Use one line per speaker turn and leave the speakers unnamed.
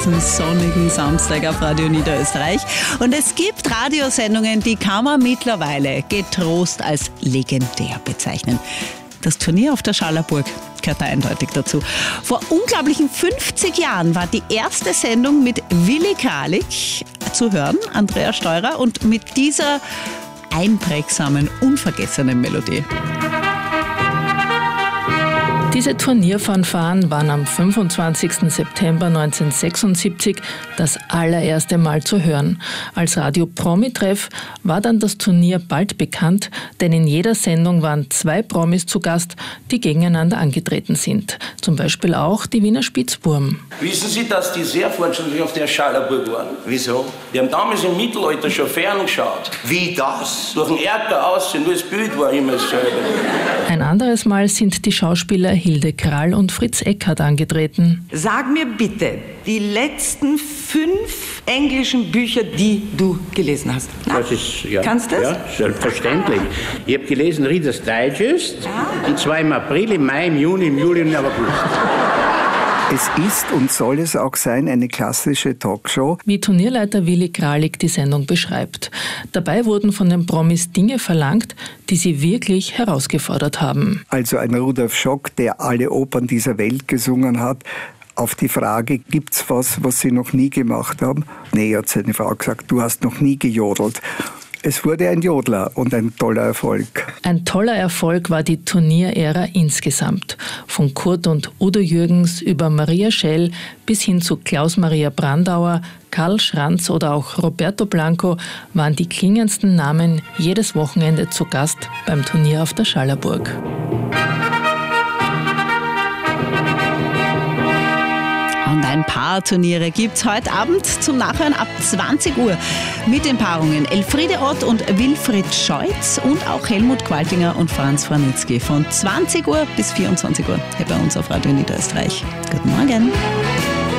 Am sonnigen Samstag auf Radio Niederösterreich. Und es gibt Radiosendungen, die kann man mittlerweile getrost als legendär bezeichnen. Das Turnier auf der Schallerburg gehört da eindeutig dazu. Vor unglaublichen 50 Jahren war die erste Sendung mit Willi Kralik zu hören, Andrea Steurer, und mit dieser einprägsamen, unvergessenen Melodie.
Diese Turnierfanfaren waren am 25. September 1976 das allererste Mal zu hören. Als Radio-Promi-Treff war dann das Turnier bald bekannt, denn in jeder Sendung waren 2 Promis zu Gast, die gegeneinander angetreten sind. Zum Beispiel auch die Wiener Spitzbuben.
Wissen Sie, dass die sehr fortschrittlich auf der Schallerburg waren?
Wieso?
Die haben damals im Mittelalter schon ferngeschaut.
Wie das?
Durch den Erker aussehen, nur das Bild war immer dasselbe.
Ein anderes Mal sind die Schauspieler Hilde Krall und Fritz Eckhardt angetreten.
Sag mir bitte die letzten 5 englischen Bücher, die du gelesen hast.
Das ist, ja,
kannst du das?
Ja, selbstverständlich. Ich habe gelesen Reader's Digest, und zwar im April, im Mai, im Juni, im Juli und im August.
Es ist und soll es auch sein, eine klassische Talkshow.
Wie Turnierleiter Willi Kralik die Sendung beschreibt. Dabei wurden von den Promis Dinge verlangt, die sie wirklich herausgefordert haben.
Also ein Rudolf Schock, der alle Opern dieser Welt gesungen hat. Auf die Frage, gibt's was sie noch nie gemacht haben? Nee, hat seine Frau gesagt, du hast noch nie gejodelt. Es wurde ein Jodler und ein toller Erfolg.
Ein toller Erfolg war die Turnierära insgesamt. Von Kurt und Udo Jürgens über Maria Schell bis hin zu Klaus-Maria Brandauer, Karl Schranz oder auch Roberto Blanco waren die klingendsten Namen jedes Wochenende zu Gast beim Turnier auf der Schallerburg.
Und ein paar Turniere gibt's heute Abend zum Nachhören ab 20 Uhr mit den Paarungen Elfriede Ott und Wilfried Scheutz und auch Helmut Qualtinger und Franz Franitzky von 20 Uhr bis 24 Uhr hier bei uns auf Radio Niederösterreich. Guten Morgen.